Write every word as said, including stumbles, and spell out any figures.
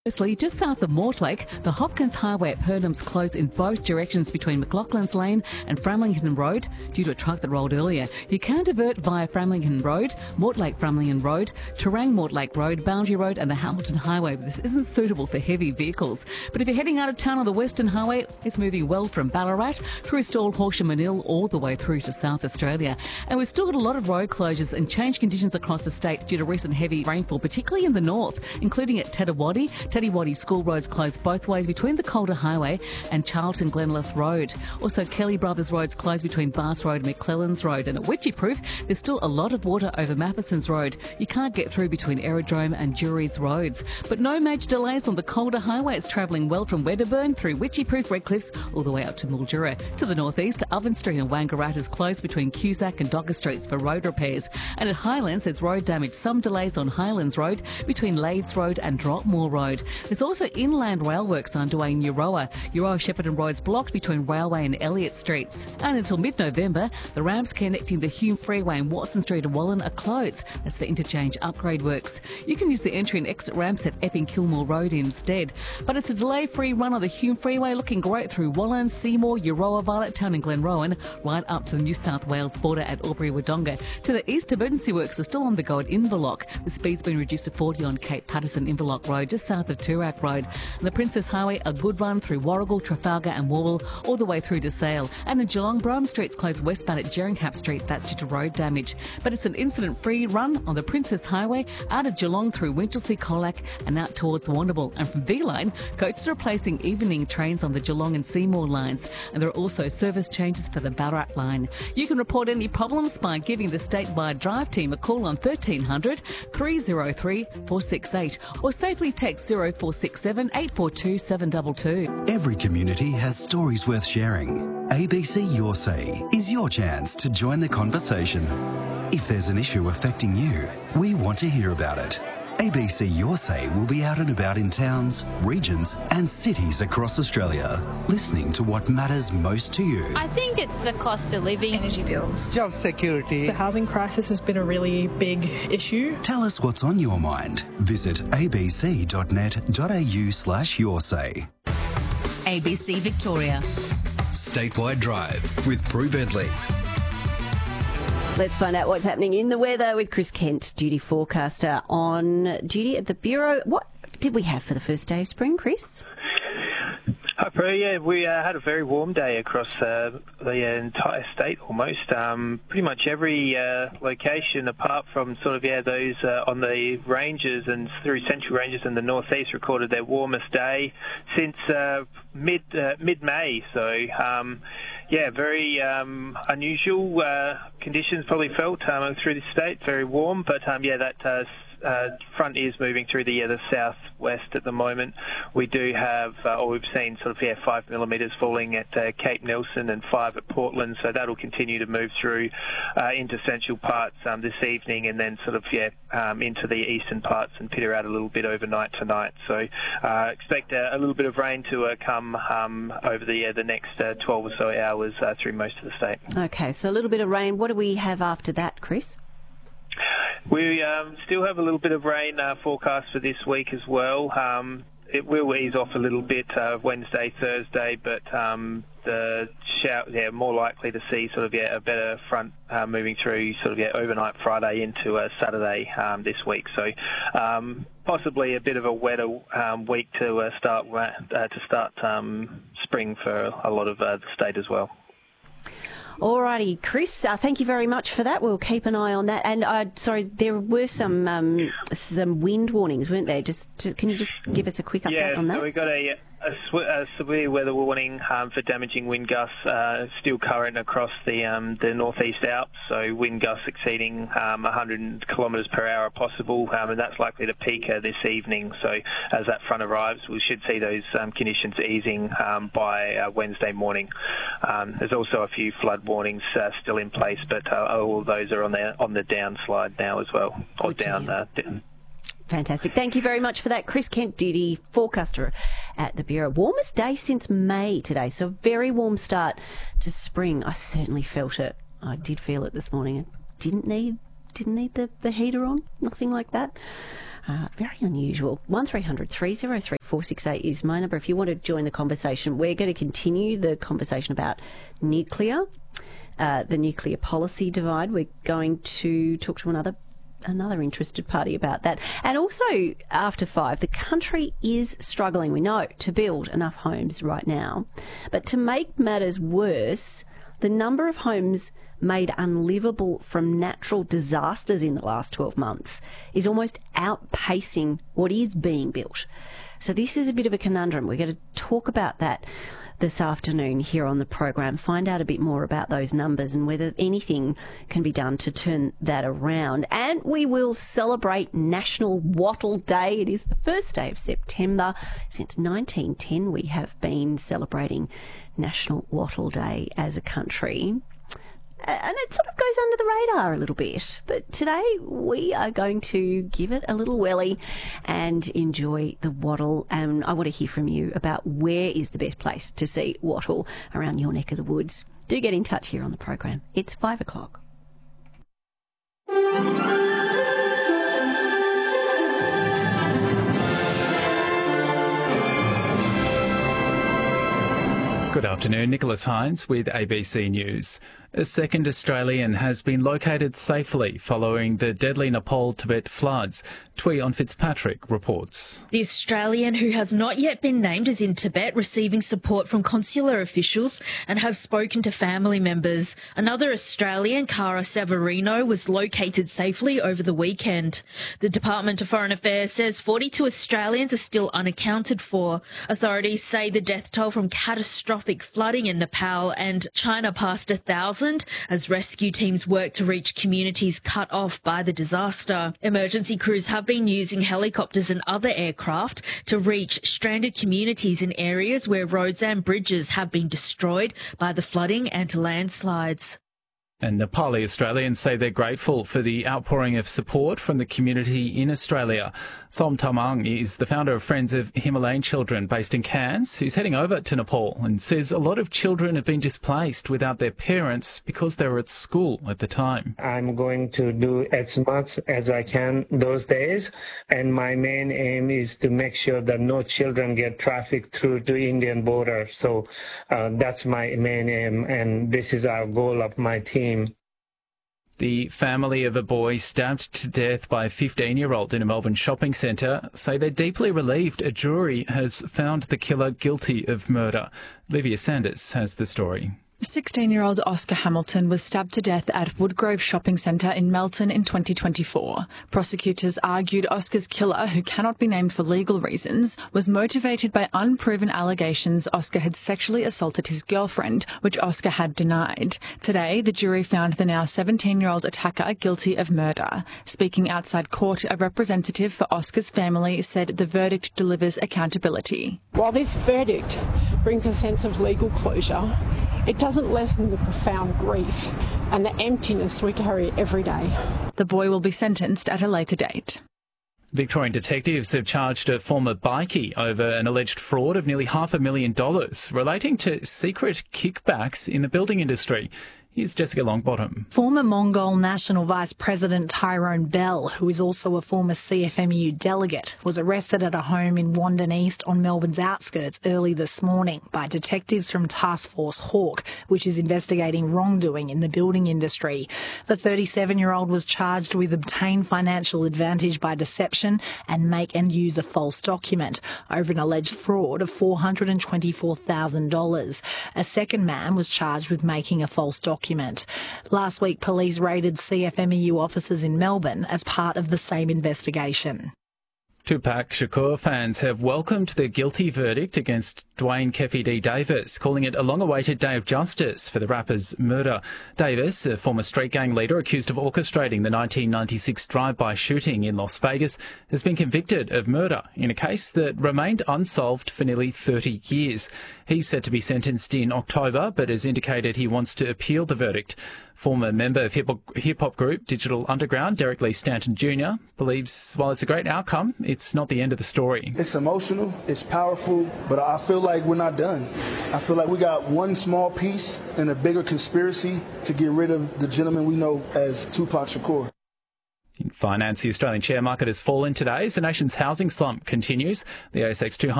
Firstly, just south of Mortlake, the Hopkins Highway at Purnham's closed in both directions between McLaughlin's Lane and Framlingham Road due to a truck that rolled earlier. You can divert via Framlingham Road, Mortlake Framlingham Road, Terang Mortlake Road, Boundary Road and the Hamilton Highway, but this isn't suitable for heavy vehicles. But if you're heading out of town on the Western Highway, it's moving well from Ballarat through Stawell, Horsham and Manil all the way through to South Australia. And we've still got a lot of road closures and change conditions across the state due to recent heavy rainfall, particularly in the north, including at Teddawaddy. Teddawaddy school roads closed both ways between the Calder Highway and Charlton Glenlith Road. Also, Kelly Brothers roads closed between Bass Road and McClellan's Road. And at Witchyproof, there's still a lot of water over Matheson's Road. You can't get through between Aerodrome and Jury's roads. But no major delays on the Calder Highway. It's travelling well from Wedderburn through Witchyproof, Redcliffs, all the way up to Mildura. To the northeast, Oven Street and Wangaratta is closed between Cusack and Docker Streets for road repairs. And at Highlands, there's road damage. Some delays on Highlands Road between Leeds Road and Dropmore Road. There's also inland rail works underway in Euroa. Euroa Shepparton Road's blocked between Railway and Elliott Streets. And until mid-November, the ramps connecting the Hume Freeway and Watson Street and Wallen are closed. That's for interchange upgrade works. You can use the entry and exit ramps at Epping Kilmore Road instead. But it's a delay-free run on the Hume Freeway, looking great through Wallen, Seymour, Euroa, Violet Town and Glenrowan, right up to the New South Wales border at Albury-Wodonga. To the east, emergency works are still on the go at Inverloch. The speed's been reduced to forty on Cape Patterson Inverloch Road, just south of Toorak Road. And the Princess Highway, a good run through Warrigal, Trafalgar and Warwell, all the way through to Sale. And in Geelong, Brougham Street's closed westbound at Jerringhap Street. That's due to road damage. But it's an incident-free run on the Princess Highway out of Geelong through Winchelsea, Colac and out towards Warrnambool. And from V-Line, coaches are replacing evening trains on the Geelong and Seymour lines. And there are also service changes for the Ballarat line. You can report any problems by giving the statewide drive team a call on thirteen hundred, three oh three, four six eight or safely text oh four six seven, eight four two, seven two two. Every community has stories worth sharing. A B C Your Say is your chance to join the conversation. If there's an issue affecting you, we want to hear about it. A B C Your Say will be out and about in towns, regions and cities across Australia, listening to what matters most to you. I think it's the cost of living, energy bills, job security. The housing crisis has been a really big issue. Tell us what's on your mind. Visit abc dot net dot a u slash your say. A B C Victoria. Statewide Drive with Prue Bentley. Let's find out what's happening in the weather with Chris Kent, duty forecaster on duty at the Bureau. What did we have for the first day of spring, Chris? Hi, Prue. Yeah, we uh, had a very warm day across uh, the entire state almost. Um, pretty much every uh, location apart from sort of, yeah, those uh, on the ranges and through central ranges in the northeast recorded their warmest day since uh, mid, uh, mid-May. So, um, yeah, very um, unusual uh, conditions probably felt um, through the state. Very warm, but um, yeah, that uh, uh, front is moving through the, uh, the southwest at the moment. We do have, uh, or we've seen sort of, yeah, five millimetres falling at uh, Cape Nelson and five at Portland, so that'll continue to move through uh, into central parts um, this evening and then sort of, yeah, um, into the eastern parts and peter out a little bit overnight tonight. So uh, expect a, a little bit of rain to uh, come um, over the, uh, the next uh, twelve or so hours uh, through most of the state. Okay, so a little bit of rain. What do we have after that, Chris? We um, still have a little bit of rain uh, forecast for this week as well. Um, it will ease off a little bit uh, Wednesday, Thursday, but um, the shout, yeah, more likely to see sort of, yeah, a better front uh, moving through sort of, yeah, overnight Friday into uh, Saturday um, this week. So um, possibly a bit of a wetter um, week to uh, start uh, to start um, spring for a lot of uh, the state as well. Alrighty, Chris, uh, thank you very much for that. We'll keep an eye on that. And uh, sorry, there were some um, some wind warnings, weren't there? Just to, can you just give us a quick update yeah, on that? Yeah, so we got a, a, sw- a severe weather warning um, for damaging wind gusts uh, still current across the um, the northeast Alps. So wind gusts exceeding um, one hundred kilometres per hour possible, um, and that's likely to peak uh, this evening. So as that front arrives, we should see those um, conditions easing um, by uh, Wednesday morning. Um, there's also a few flood warnings uh, still in place, but uh, all of those are on the on the downslide now as well, or down. Uh, down. Fantastic. Thank you very much for that. Chris Kent, duty forecaster at the Bureau. Warmest day since May today, so a very warm start to spring. I certainly felt it. I did feel it this morning. I didn't need didn't need the, the heater on, nothing like that. Uh, very unusual. one three hundred three oh three four six eight is my number if you want to join the conversation. We're going to continue the conversation about nuclear, uh, the nuclear policy divide. We're going to talk to another another interested party about that. And also, after five, the country is struggling, we know, to build enough homes right now. But to make matters worse, the number of homes made unlivable from natural disasters in the last twelve months is almost outpacing what is being built. So this is a bit of a conundrum. We're going to talk about that this afternoon here on the program, find out a bit more about those numbers and whether anything can be done to turn that around. And we will celebrate National Wattle Day. It is the first day of September. Since nineteen ten, we have been celebrating National Wattle Day as a country. And it sort of goes under the radar a little bit. But today we are going to give it a little welly and enjoy the wattle. And I want to hear from you about where is the best place to see wattle around your neck of the woods. Do get in touch here on the program. It's five o'clock. Good afternoon, Nicholas Hines with A B C News. A second Australian has been located safely following the deadly Nepal-Tibet floods. Tui on Fitzpatrick reports. The Australian, who has not yet been named, is in Tibet receiving support from consular officials and has spoken to family members. Another Australian, Cara Severino, was located safely over the weekend. The Department of Foreign Affairs says forty-two Australians are still unaccounted for. Authorities say the death toll from catastrophic flooding in Nepal and China passed a thousand as rescue teams work to reach communities cut off by the disaster. Emergency crews have been using helicopters and other aircraft to reach stranded communities in areas where roads and bridges have been destroyed by the flooding and landslides. And Nepali Australians say they're grateful for the outpouring of support from the community in Australia. Som Tamang is the founder of Friends of Himalayan Children based in Cairns, who's heading over to Nepal and says a lot of children have been displaced without their parents because they were at school at the time. I'm going to do as much as I can those days, and my main aim is to make sure that no children get trafficked through to Indian border. So uh, that's my main aim, and this is our goal of my team. The family of a boy stabbed to death by a fifteen-year-old in a Melbourne shopping centre say they're deeply relieved a jury has found the killer guilty of murder. Livia Sanders has the story. sixteen-year-old Oscar Hamilton was stabbed to death at Woodgrove Shopping Centre in Melton in twenty twenty-four. Prosecutors argued Oscar's killer, who cannot be named for legal reasons, was motivated by unproven allegations Oscar had sexually assaulted his girlfriend, which Oscar had denied. Today, the jury found the now seventeen-year-old attacker guilty of murder. Speaking outside court, a representative for Oscar's family said the verdict delivers accountability. While this verdict brings a sense of legal closure, it doesn't lessen the profound grief and the emptiness we carry every day. The boy will be sentenced at a later date. Victorian detectives have charged a former bikie over an alleged fraud of nearly half a million dollars relating to secret kickbacks in the building industry. Here's Jessica Longbottom. Former Mongol National Vice President Tyrone Bell, who is also a former C F M U delegate, was arrested at a home in Wandon East on Melbourne's outskirts early this morning by detectives from Task Force Hawk, which is investigating wrongdoing in the building industry. The thirty-seven-year-old was charged with obtain financial advantage by deception and make and use a false document over an alleged fraud of four hundred twenty-four thousand dollars. A second man was charged with making a false document. Document. Last week, police raided C F M E U offices in Melbourne as part of the same investigation. Tupac Shakur fans have welcomed the guilty verdict against Dwayne Keffi D. Davis, calling it a long-awaited day of justice for the rapper's murder. Davis, a former street gang leader accused of orchestrating the nineteen ninety-six drive-by shooting in Las Vegas, has been convicted of murder in a case that remained unsolved for nearly thirty years. He's set to be sentenced in October, but has indicated he wants to appeal the verdict. Former member of hip-hop group Digital Underground, Derek Lee Stanton Junior, believes while it's a great outcome, it's not the end of the story. It's emotional, it's powerful, but I feel like we're not done. I feel like we got one small piece in a bigger conspiracy to get rid of the gentleman we know as Tupac Shakur. In finance, the Australian share market has fallen today as the nation's housing slump continues. The A S X two hundred